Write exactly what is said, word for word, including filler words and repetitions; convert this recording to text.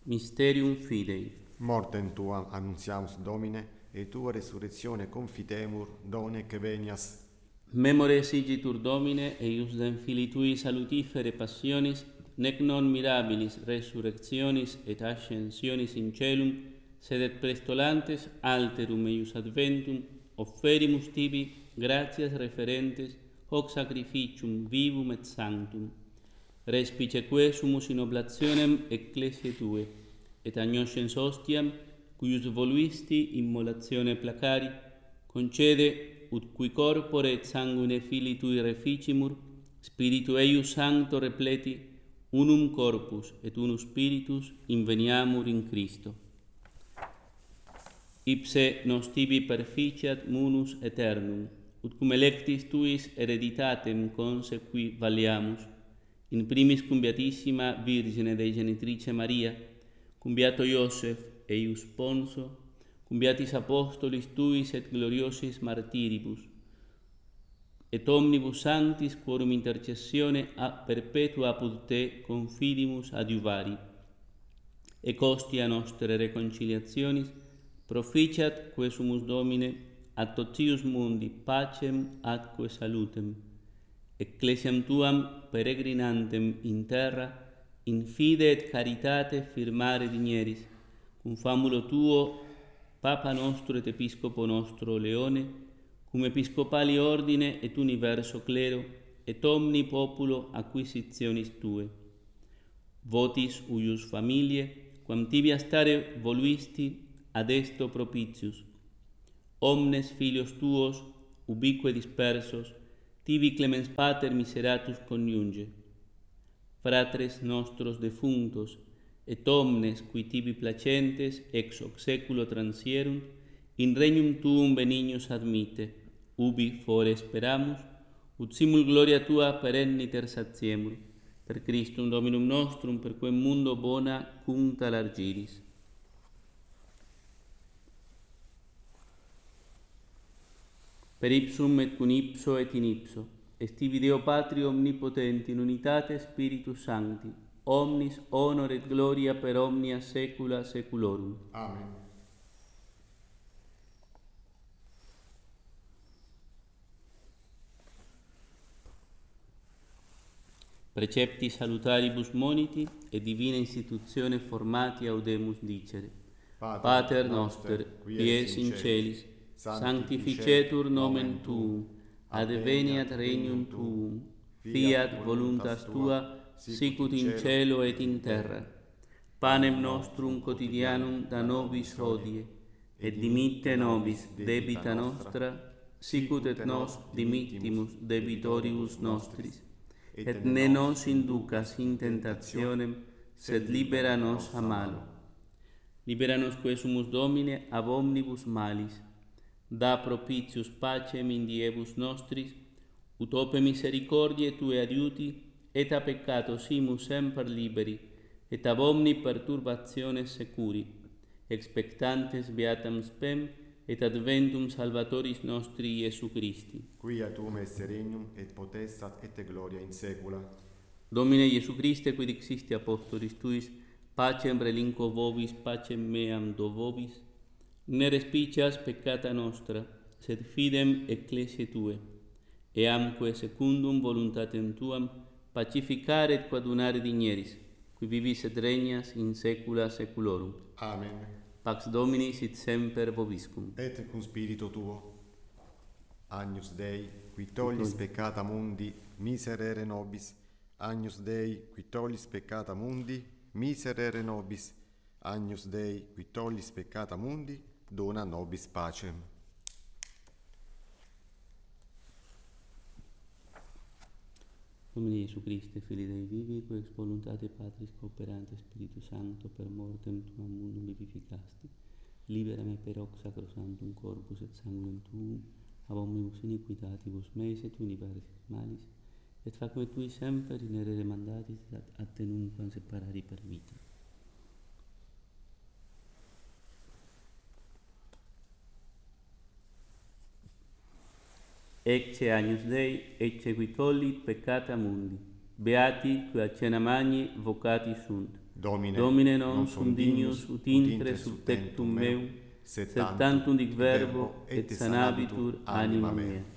Mysterium Fidei. Mortem tuam annunziamus Domine, et tua resurrectione confitemur, donec venias. Memores igitur Domine, eius dem Filii Tui salutifere passionis, nec non mirabilis resurrectionis et ascensionis in celum, sed et prestolantes alterum eius adventum, offerimus tibi gratias referentes hoc sacrificium vivum et sanctum. Respice sumus in oblationem ecclesiae Tue, et agnoscens ostiam, cuius voluisti immolatione placari, concede ut cui corpore et sanguine Filii Tui reficimur, Spiritu eius sancto repleti, unum corpus et unus spiritus inveniamur in Christo. Ipse nos tibi perficiat munus aeternum, ut cum electis Tuis hereditatem consequi valiamus, in primis cum Beatissima Virgine Dei Genitrice Maria, cum Beato Iosef eius Ponso, cum Beatis Apostolis Tuis et gloriosis martiribus, et omnibus sanctis quorum intercessione a perpetua apud Te confidimus adiuvari. Ec hostia nostre reconciliationis, proficiat que sumus Domine, ad totius mundi pacem atque salutem, ecclesiam Tuam peregrinantem in terra, in fide et caritate firmare digneris, cum famulo Tuo, Papa nostro et Episcopo nostro Leone, cum episcopali ordine et universo clero, et omni populo acquisitionis Tue. Votis uius familie, quam tibi stare voluisti, ad esto propitius. Omnes filios Tuos, ubique dispersos, tibi clemens Pater miseratus coniunge. Fratres nostros defunctos, et omnes qui tibi placentes ex hoc seculo transierunt, in regnum Tuum benignus admite, ubi fore speramus, ut simul gloria Tua perenniter satiemur, per Christum Dominum nostrum, per quem mundo bona cunta largiris. Per ipsum et cum ipso et in ipso, est ibi Deo Patri omnipotenti in unitate Spiritus Sancti, omnis honor et gloria per omnia saecula saeculorum. Amen. Precepti salutaribus moniti et divina institutione formati audemus dicere. Pater, Pater noster, qui es in celis, sanctificetur nomen Tuum, adveniat regnum Tuum, fiat voluntas Tua, sicut in cielo et in terra. Panem nostrum quotidianum da nobis hodie, et dimitte nobis debita nostra, sicut et nos dimittimus debitoribus nostris, et ne nos inducas in tentationem, sed libera nos a malo. Libera nos que sumus Domine ab omnibus malis, da propitius pacem in diebus nostris, ut ope misericordiae Tue adiuti, et a peccato simus semper liberi, et ab omni perturbationes securi, expectantes beatam spem, et adventum Salvatoris nostri Iesu Christi. Quia Tuum esse regnum, et potestat et gloria in saecula. Domine Iesu Christe, quid existi apostolis Tuis, pacem relinquo vobis, pacem meam do vobis, ne respicias peccata nostra, sed fidem ecclesiae Tue, eamque secundum voluntatem Tuam pacificare et coadunare digneris, qui vivis et regnas in saecula saeculorum. Amen. Pax Domini sit semper vobiscum. Et cum spiritu Tuo. Agnus Dei, qui tollis peccata mundi, miserere nobis. Agnus Dei, qui tollis peccata mundi, miserere nobis. Agnus Dei, qui tollis peccata mundi, dona nobis pacem. Domine Iesu Christe, Filii Dei vivi, qui ex voluntate Patris cooperante Spiritu Sancto per mortem Tuam mundum vivificasti, libera me per hoc sacrosanctum corpus et sanguinem Tuum, ab omnibus iniquitatibus meis et universis malis, et fac me Tui semper in erere mandatis ad Te nunquam separari per vita. Ecce agnus Dei, ecce qui tollit peccata mundi. Beati qui a cena magni vocati sunt. Domine, Domine non sum dignus ut intre sub tectum meum, sed tantum dic verbo et sanabitur anima mea.